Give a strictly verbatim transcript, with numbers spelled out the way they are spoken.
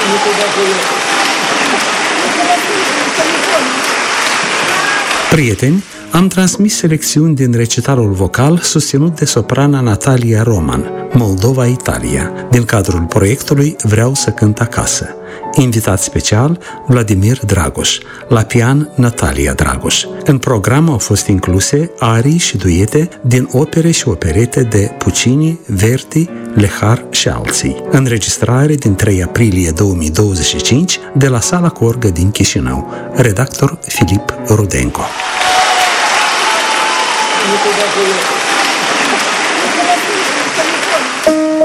Prieteni, am transmis selecțiuni din recitalul vocal susținut de soprana Natalia Roman, Moldova, Italia, din cadrul proiectului Vreau să cânt acasă. Invitat special, Vladimir Dragoș, la pian Natalia Dragoș. În program au fost incluse arii și duete din opere și operete de Puccini, Verdi, Lehar și alții. Înregistrare din trei aprilie două mii douăzeci și cinci de la Sala Corgă din Chișinău. Redactor Filip Rudenko.